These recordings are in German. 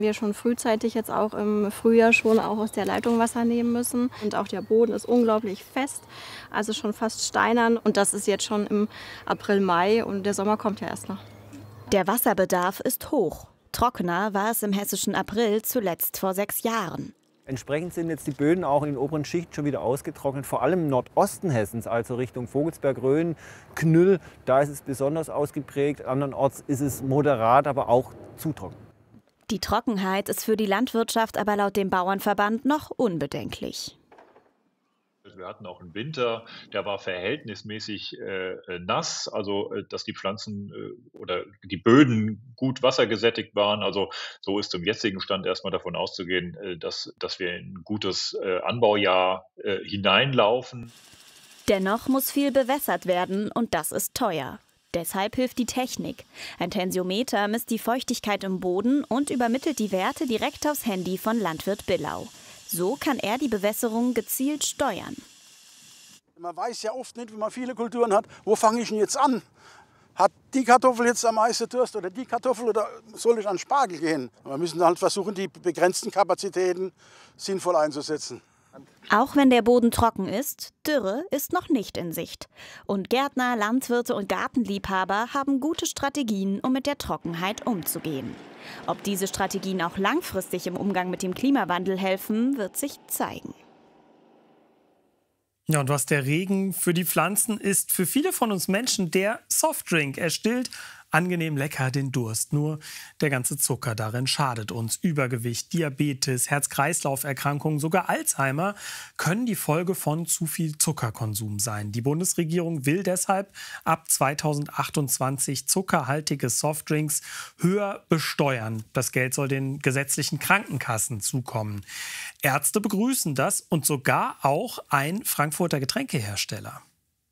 Wir schon frühzeitig jetzt auch im Frühjahr schon auch aus der Leitung Wasser nehmen müssen. Und auch der Boden ist unglaublich fest, also schon fast steinern. Und das ist jetzt schon im April, Mai und der Sommer kommt ja erst noch. Der Wasserbedarf ist hoch. Trockener war es im hessischen April zuletzt vor 6 Jahren. Entsprechend sind jetzt die Böden auch in den oberen Schichten schon wieder ausgetrocknet, vor allem im Nordosten Hessens, also Richtung Vogelsberg, Rhön, Knüll. Da ist es besonders ausgeprägt. Andernorts ist es moderat, aber auch zu trocken. Die Trockenheit ist für die Landwirtschaft aber laut dem Bauernverband noch unbedenklich. Wir hatten auch einen Winter, der war verhältnismäßig nass, also dass die Pflanzen oder die Böden gut wassergesättigt waren. Also so ist zum jetzigen Stand erstmal davon auszugehen, dass wir in ein gutes Anbaujahr hineinlaufen. Dennoch muss viel bewässert werden und das ist teuer. Deshalb hilft die Technik. Ein Tensiometer misst die Feuchtigkeit im Boden und übermittelt die Werte direkt aufs Handy von Landwirt Billau. So kann er die Bewässerung gezielt steuern. Man weiß ja oft nicht, wenn man viele Kulturen hat, wo fange ich denn jetzt an? Hat die Kartoffel jetzt am meisten Durst oder die Kartoffel oder soll ich an Spargel gehen? Wir müssen halt versuchen, die begrenzten Kapazitäten sinnvoll einzusetzen. Auch wenn der Boden trocken ist, Dürre ist noch nicht in Sicht. Und Gärtner, Landwirte und Gartenliebhaber haben gute Strategien, um mit der Trockenheit umzugehen. Ob diese Strategien auch langfristig im Umgang mit dem Klimawandel helfen, wird sich zeigen. Ja, und was der Regen für die Pflanzen ist, für viele von uns Menschen der Softdrink. Er stillt angenehm lecker den Durst. Nur der ganze Zucker darin schadet uns. Übergewicht, Diabetes, Herz-Kreislauf-Erkrankungen, sogar Alzheimer können die Folge von zu viel Zuckerkonsum sein. Die Bundesregierung will deshalb ab 2028 zuckerhaltige Softdrinks höher besteuern. Das Geld soll den gesetzlichen Krankenkassen zukommen. Ärzte begrüßen das und sogar auch ein Frankfurter Getränkehersteller.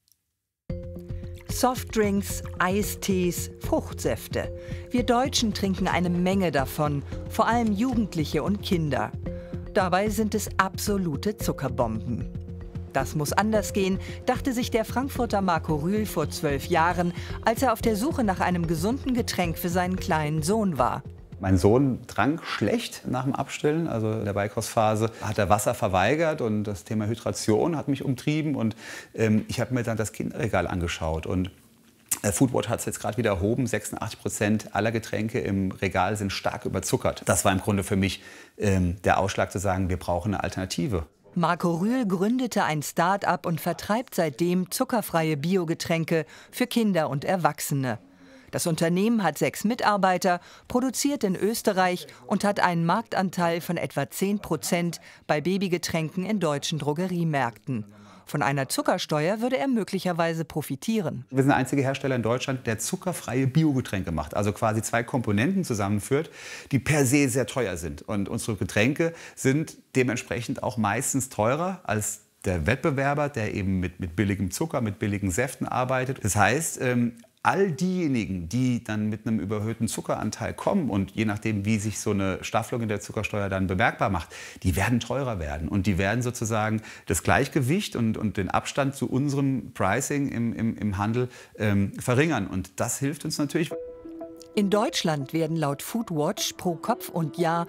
Softdrinks, Eistees, Fruchtsäfte. Wir Deutschen trinken eine Menge davon, vor allem Jugendliche und Kinder. Dabei sind es absolute Zuckerbomben. Das muss anders gehen, dachte sich der Frankfurter Marco Rühl vor 12 Jahren, als er auf der Suche nach einem gesunden Getränk für seinen kleinen Sohn war. Mein Sohn trank schlecht nach dem Abstillen, also in der Beikostphase hat er Wasser verweigert und das Thema Hydration hat mich umtrieben und ich habe mir dann das Kinderregal angeschaut und Foodwatch hat es jetzt gerade wieder erhoben, 86% aller Getränke im Regal sind stark überzuckert. Das war im Grunde für mich der Ausschlag zu sagen, wir brauchen eine Alternative. Marco Rühl gründete ein Start-up und vertreibt seitdem zuckerfreie Biogetränke für Kinder und Erwachsene. Das Unternehmen hat 6 Mitarbeiter, produziert in Österreich und hat einen Marktanteil von etwa 10% bei Babygetränken in deutschen Drogeriemärkten. Von einer Zuckersteuer würde er möglicherweise profitieren. Wir sind der einzige Hersteller in Deutschland, der zuckerfreie Biogetränke macht. Also quasi 2 Komponenten zusammenführt, die per se sehr teuer sind. Und unsere Getränke sind dementsprechend auch meistens teurer als der Wettbewerber, der eben mit billigem Zucker, mit billigen Säften arbeitet. Das heißt, all diejenigen, die dann mit einem überhöhten Zuckeranteil kommen und je nachdem, wie sich so eine Staffelung in der Zuckersteuer dann bemerkbar macht, die werden teurer werden. Und die werden sozusagen das Gleichgewicht und den Abstand zu unserem Pricing im Handel verringern. Und das hilft uns natürlich. In Deutschland werden laut Foodwatch pro Kopf und Jahr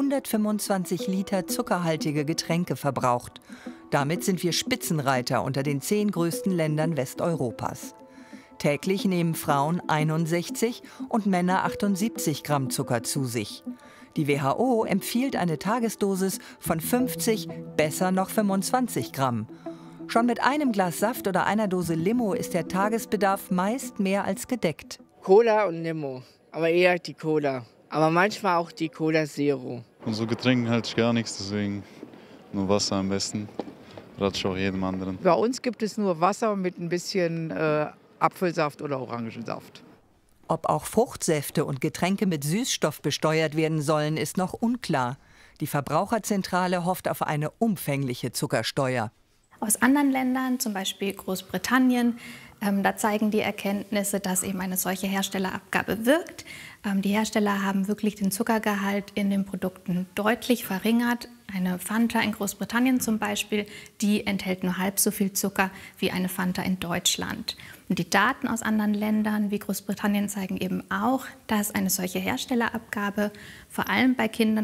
125 Liter zuckerhaltige Getränke verbraucht. Damit sind wir Spitzenreiter unter den 10 größten Ländern Westeuropas. Täglich nehmen Frauen 61 und Männer 78 Gramm Zucker zu sich. Die WHO empfiehlt eine Tagesdosis von 50, besser noch 25 Gramm. Schon mit einem Glas Saft oder einer Dose Limo ist der Tagesbedarf meist mehr als gedeckt. Cola und Limo, aber eher die Cola. Aber manchmal auch die Cola Zero. Und so Getränken halte ich gar nichts, deswegen nur Wasser am besten. Rate ich auch jedem anderen. Bei uns gibt es nur Wasser mit ein bisschen Apfelsaft oder Orangensaft. Ob auch Fruchtsäfte und Getränke mit Süßstoff besteuert werden sollen, ist noch unklar. Die Verbraucherzentrale hofft auf eine umfängliche Zuckersteuer. Aus anderen Ländern, zum Beispiel Großbritannien, da zeigen die Erkenntnisse, dass eben eine solche Herstellerabgabe wirkt. Die Hersteller haben wirklich den Zuckergehalt in den Produkten deutlich verringert. Eine Fanta in Großbritannien zum Beispiel, die enthält nur halb so viel Zucker wie eine Fanta in Deutschland. Und die Daten aus anderen Ländern wie Großbritannien zeigen eben auch, dass eine solche Herstellerabgabe vor allem bei Kindern